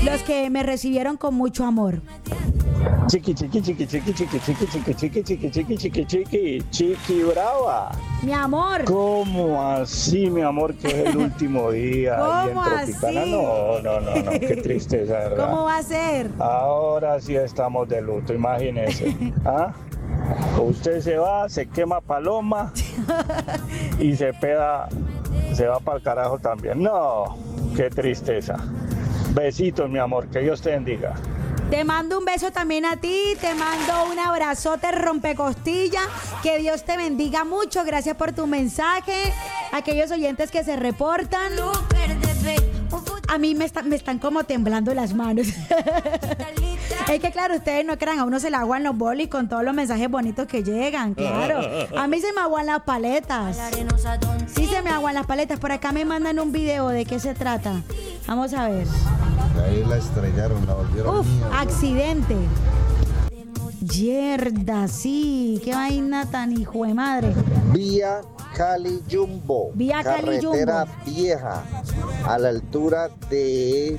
los que me recibieron con mucho amor. Chiqui, chiqui, chiqui, chiqui, chiqui, chiqui, chiqui, chiqui, chiqui, chiqui, chiqui, chiqui, chiqui brava. Mi amor. ¿Cómo así, mi amor, que es el último día ahí en ¿Cómo Tropicana? así? No, qué tristeza, ¿verdad? ¿Cómo va a ser? Ahora sí estamos de luto, imagínese. ¿Ah? Usted se va, se quema paloma y se va para el carajo también. No, qué tristeza. Besitos, mi amor, que Dios te bendiga. Te mando un beso también a ti, te mando un abrazote rompecostilla, que Dios te bendiga mucho, gracias por tu mensaje, aquellos oyentes que se reportan. A mí me están como temblando las manos. Es que claro, ustedes no crean, a uno se le aguan los bolis con todos los mensajes bonitos que llegan, claro. A mí se me aguan las paletas. Sí se me aguan las paletas. Por acá me mandan un video, ¿de qué se trata? Vamos a ver. Ahí la estrellaron, la volvieron mierda. Accidente. Yerda, sí, qué vaina tan hijo de madre. Vía Cali Jumbo. Vía Cali Jumbo. Carretera vieja, a la altura de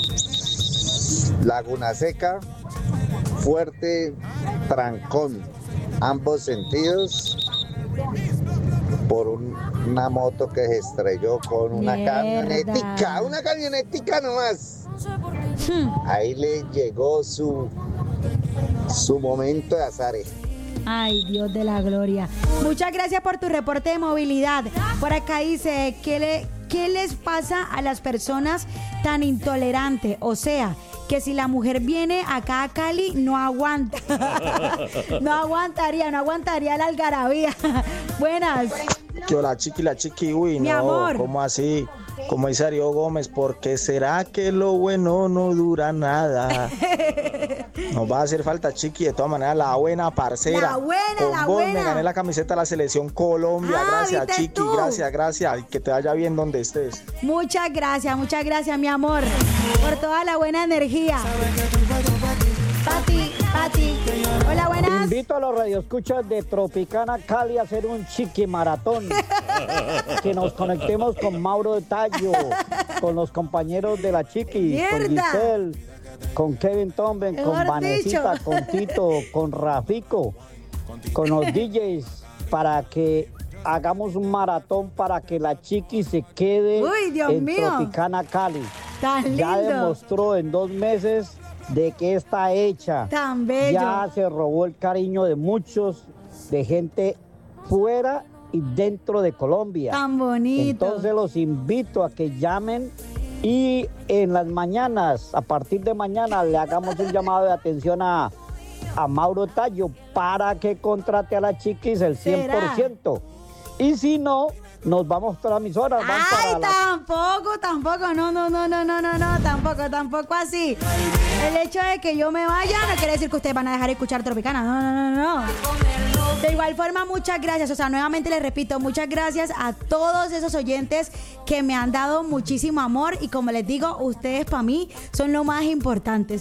Laguna Seca, fuerte trancón, ambos sentidos, por una moto que se estrelló con una camionetica nomás. Ahí le llegó su momento de azares. Ay, Dios de la gloria. Muchas gracias por tu reporte de movilidad. Por acá dice, ¿qué les pasa a las personas tan intolerantes? O sea, que si la mujer viene acá a Cali, no aguanta. No aguantaría la algarabía. Buenas. Que la chiqui, uy, Mi no, amor. ¿cómo así? Como dice Ario Gómez, porque será que lo bueno no dura nada. Nos va a hacer falta, chiqui, de todas maneras, la buena parcera. Con vos me gané la camiseta de la Selección Colombia. Gracias, ¿viste chiqui, tú? gracias. Y que te vaya bien donde estés. Muchas gracias, mi amor, por toda la buena energía. Pati. Hola, buenas. Invito a los radioescuchas de Tropicana Cali a hacer un chiqui maratón. Que nos conectemos con Mauro de Tallo, con los compañeros de la Chiqui, ¡Mierda! con Giselle, con Kevin Tomben, con Mejor Vanesita, dicho. con Tito, con Rafico, con los DJs, para que hagamos un maratón para que la Chiqui se quede Uy, Dios en mío. Tropicana Cali. Tan Ya lindo. demostró en 2 meses de que está hecha. Tan bello. Ya se robó el cariño de muchos, de gente fuera y dentro de Colombia. Tan bonito. Entonces los invito a que llamen y en las mañanas, a partir de mañana, le hagamos un llamado de atención a Mauro Tallo para que contrate a la Chiquis el 100%. Y si no, nos vamos para la emisora. Ay, tampoco, no, tampoco así. El hecho de que yo me vaya no quiere decir que ustedes van a dejar de escuchar Tropicana, no. De igual forma, muchas gracias, o sea, nuevamente les repito, muchas gracias a todos esos oyentes que me han dado muchísimo amor y como les digo, ustedes para mí son lo más importante,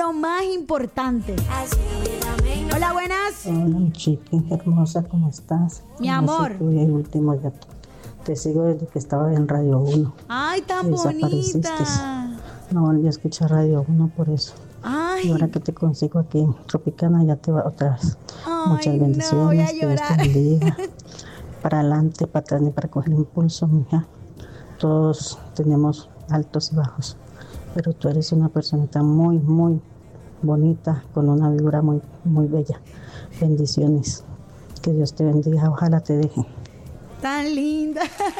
Hola, buenas. Hola, mi chiqui, hermosa, ¿cómo estás? Mi ¿Cómo amor. se fue el último ya? Te sigo desde que estaba en Radio 1. Ay, tan Desapareciste. bonita. No volví a escuchar Radio 1 por eso. Ay. Y ahora que te consigo aquí en Tropicana, ya te va otra vez. Ay, Muchas no, bendiciones. voy a Que Dios te llorar. bendiga. Para adelante, para atrás, ni para coger impulso, mija. Todos tenemos altos y bajos. Pero tú eres una personita muy, muy bonita, con una vibra muy, muy bella. Bendiciones. Que Dios te bendiga. Ojalá te deje. Tan linda.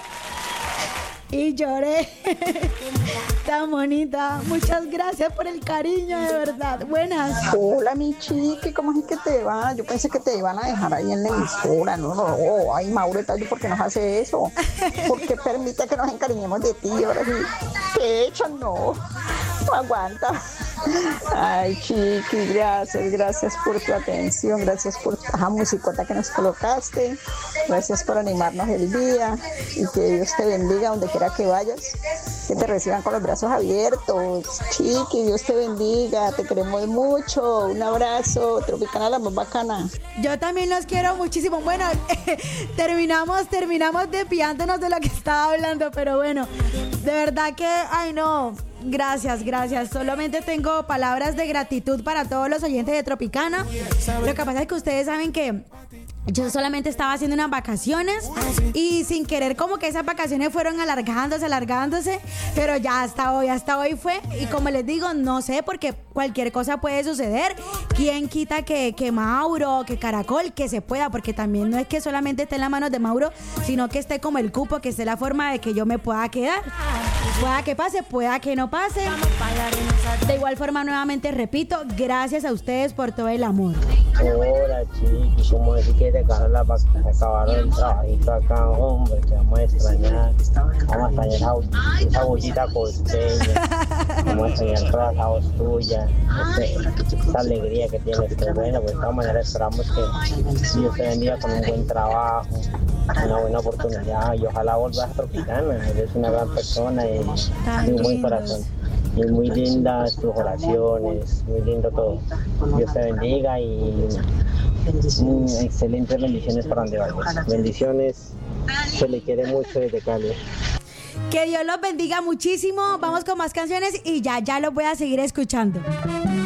Y lloré. Tan bonita. Muchas gracias por el cariño, de verdad. Buenas. Hola, mi chiqui, ¿cómo es que te va? Yo pensé que te iban a dejar ahí en la emisora. No. Ay, Mauro, ¿por qué nos hace eso? ¿Por qué permite que nos encariñemos de ti? Ahora sí, te echan, no aguanta. Ay, chiqui, gracias por tu atención, gracias por la musicota que nos colocaste, gracias por animarnos el día y que Dios te bendiga donde quiera que vayas, que te reciban con los brazos abiertos. Chiqui, Dios te bendiga, te queremos mucho, un abrazo, Tropicana la más bacana. Yo también los quiero muchísimo. Bueno, terminamos desviándonos de lo que estaba hablando, pero bueno, de verdad que, ay no, Gracias. Solamente tengo palabras de gratitud para todos los oyentes de Tropicana. Lo que pasa es que ustedes saben que yo solamente estaba haciendo unas vacaciones y sin querer como que esas vacaciones fueron alargándose, pero ya hasta hoy fue. Y como les digo, no sé, porque cualquier cosa puede suceder. ¿Quién quita que Mauro, que Caracol, que se pueda? Porque también no es que solamente esté en las manos de Mauro, sino que esté como el cupo, que esté la forma de que yo me pueda quedar. Pueda que pase, pueda que no pase. De igual forma, nuevamente repito, gracias a ustedes por todo el amor. Hola, chiqui, ¿cómo decir que te acabaron el trabajito acá, hombre? Te vamos a extrañar. Vamos a extrañar esa bullita costeña. Vamos a extrañar toda esa voz tuya, esa alegría que tienes. Pero bueno, pues de todas maneras esperamos que Dios te bendiga con un buen trabajo, una buena oportunidad, y ojalá vuelvas a Tropicana. Eres una gran persona y un buen corazón. Y muy lindas tus oraciones, muy lindo todo. Dios te bendiga y excelentes bendiciones para donde vayas. Bendiciones, se le quiere mucho desde Cali. Que Dios los bendiga muchísimo. Vamos con más canciones y ya los voy a seguir escuchando.